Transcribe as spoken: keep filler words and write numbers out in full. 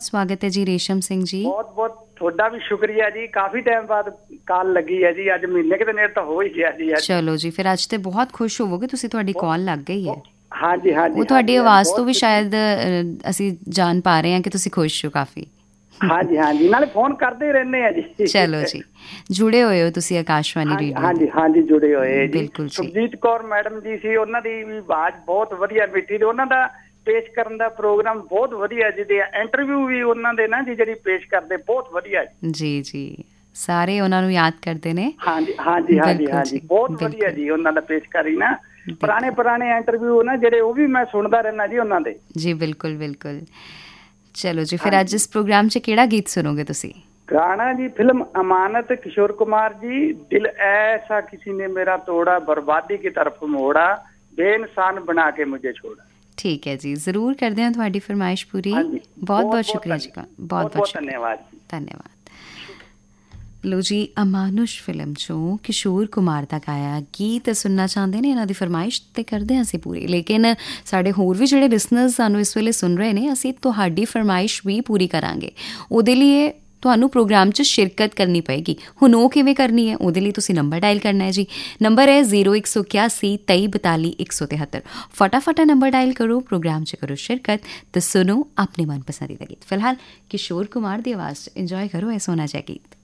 ਸਵਾਗਤ ਹੈ ਜੀ ਰੇਸ਼ਮ ਸਿੰਘ ਜੀ। ਬਹੁਤ ਬਹੁਤ ਤੁਹਾਡਾ ਵੀ ਸ਼ੁਕਰੀਆ ਜੀ, ਕਾਫੀ ਟਾਈਮ ਬਾਅਦ ਕਾਲ ਲੱਗੀ ਹੈ ਜੀ, ਅੱਜ ਮਹੀਨੇ ਕਿਤੇ ਨੇੜੇ ਤਾਂ ਹੋ ਹੀ ਗਿਆ ਜੀ। ਚਲੋ ਜੀ, ਫਿਰ ਅੱਜ ਤੇ ਬਹੁਤ ਖੁਸ਼ ਹੋਵੋਗੇ ਤੁਸੀਂ, ਤੁਹਾਡੀ ਕਾਲ ਲੱਗ ਗਈ ਹੈ। ਹਾਂਜੀ ਹਾਂਜੀ, ਉਹ ਤੁਹਾਡੀ ਆਵਾਜ਼ ਤੋਂ ਵੀ ਸ਼ਾਇਦ ਅਸੀਂ ਜਾਣ ਪਾ ਰਹੇ ਹਾਂ ਕਿ ਤੁਸੀਂ ਖੁਸ਼ ਹੋ ਕਾਫੀ। ਹਾਂਜੀ ਹਾਂਜੀ, ਨਾਲੇ ਫੋਨ ਕਰਦੇ ਰਹਿੰਦੇ ਆ ਜੀ। ਚਲੋ ਜੀ, ਜੁੜੇ ਹੋਏ ਹੋ ਤੁਸੀਂ ਆਕਾਸ਼ਵਾਣੀ ਰੇਡੀਓ। ਹਾਂਜੀ ਹਾਂਜੀ, ਜੁੜੇ ਹੋਏ ਜੀ। ਬਿਲਕੁਲ। ਸੁਖਜੀਤ ਕੌਰ ਮੈਡਮ ਜੀ ਸੀ, ਉਹਨਾਂ ਦੀ ਵੀ ਆਵਾਜ਼ ਬਹੁਤ ਵਧੀਆ ਮਿੱਠੀ, ਤੇ ਉਹਨਾਂ ਦਾ ਪੇਸ਼ ਕਰਨ ਦਾ ਪ੍ਰੋਗਰਾਮ ਬਹੁਤ ਵਧੀਆ ਜੀ, ਤੇ ਇੰਟਰਵਿਊ ਵੀ ਉਹਨਾਂ ਦੇ ਨਾ ਜੀ ਜਿਹੜੀ ਪੇਸ਼ ਕਰਦੇ ਬਹੁਤ ਵਧੀਆ ਜੀ। ਜੀ, ਸਾਰੇ ਉਹਨਾਂ ਨੂੰ ਯਾਦ ਕਰਦੇ ਨੇ। ਹਾਂਜੀ ਹਾਂਜੀ ਹਾਂਜੀ ਹਾਂਜੀ, ਬਹੁਤ ਵਧੀਆ ਜੀ ਉਹਨਾਂ ਦਾ ਪੇਸ਼ਕਾਰੀ ਨਾ। ਪੁਰਾਣੇ ਪੁਰਾਣੇ ਇੰਟਰਵਿਊ ਨਾ ਜਿਹੜੇ, ਉਹ ਵੀ ਮੈਂ ਸੁਣਦਾ ਰਹਿਣਾ ਜੀ ਉਹਨਾਂ ਦੇ। ਜੀ ਬਿਲਕੁਲ ਬਿਲਕੁਲ। ਚਲੋ ਜੀ, ਫਿਰ ਅੱਜ ਇਸ ਪ੍ਰੋਗਰਾਮ 'ਚ ਕਿਹੜਾ ਗੀਤ ਸੁਣੋਗੇ ਤੁਸੀਂ? ਗਾਣਾ ਜੀ ਫਿਲਮ ਅਮਾਨਤ, ਕਿਸ਼ੋਰ ਕੁਮਾਰ ਜੀ। ਦਿਲ ਐਸਾ ਕਿਸੀ ਨੇ ਮੇਰਾ ਤੋੜਾ, ਬਰਬਾਦੀ ਕੀ ਤਰਫ ਮੋੜਾ, ਬੇਇਨਸਾਨ ਬਣਾ ਕੇ ਮੁਝੇ ਛੋੜਾ। ਠੀਕ ਹੈ ਜੀ, ਜ਼ਰੂਰ ਕਰਦੇ ਹਾਂ ਤੁਹਾਡੀ ਫਰਮਾਇਸ਼ ਪੂਰੀ। ਬਹੁਤ ਬਹੁਤ ਸ਼ੁਕਰੀਆ ਜੀ, ਬਹੁਤ ਬਹੁਤ ਧੰਨਵਾਦ ਧੰਨਵਾਦ। ਲੋ ਜੀ, ਅਮਾਨੁਸ਼ ਫਿਲਮ 'ਚੋਂ ਕਿਸ਼ੋਰ ਕੁਮਾਰ ਦਾ ਗਾਇਆ ਗੀਤ ਸੁਣਨਾ ਚਾਹੁੰਦੇ ਨੇ, ਇਹਨਾਂ ਦੀ ਫਰਮਾਇਸ਼ ਤੇ ਕਰਦੇ ਹਾਂ ਅਸੀਂ ਪੂਰੀ। ਲੇਕਿਨ ਸਾਡੇ ਹੋਰ ਵੀ ਜਿਹੜੇ ਲਿਸਨਰਸ ਸਾਨੂੰ ਇਸ ਵੇਲੇ ਸੁਣ ਰਹੇ ਨੇ, ਅਸੀਂ ਤੁਹਾਡੀ ਫਰਮਾਇਸ਼ ਵੀ ਪੂਰੀ ਕਰਾਂਗੇ। ਉਹਦੇ ਲਈ ਤੁਹਾਨੂੰ ਪ੍ਰੋਗਰਾਮ 'ਚ ਸ਼ਿਰਕਤ ਕਰਨੀ ਪਏਗੀ। ਹੁਣ ਉਹ ਕਿਵੇਂ ਕਰਨੀ ਹੈ? ਉਹਦੇ ਲਈ ਤੁਸੀਂ ਨੰਬਰ ਡਾਇਲ ਕਰਨਾ ਹੈ ਜੀ। ਨੰਬਰ ਹੈ ਜ਼ੀਰੋ ਇੱਕ ਸੌ ਇਕਿਆਸੀ ਤੇਈ ਬਤਾਲੀ ਇੱਕ ਸੌ ਤਿਹੱਤਰ। ਫਟਾਫਟ ਨੰਬਰ ਡਾਇਲ ਕਰੋ, ਪ੍ਰੋਗਰਾਮ 'ਚ ਕਰੋ ਸ਼ਿਰਕਤ ਤੇ ਸੁਣੋ ਆਪਣੇ ਮਨਪਸੰਦੀ ਦਾ ਗੀਤ। ਫਿਲਹਾਲ ਕਿਸ਼ੋਰ ਕੁਮਾਰ ਦੀ ਆਵਾਜ਼ 'ਚ ਇੰਜੋਏ ਕਰੋ ਇਹ ਸੋਹਣਾ ਜਿਹਾ ਗੀਤ।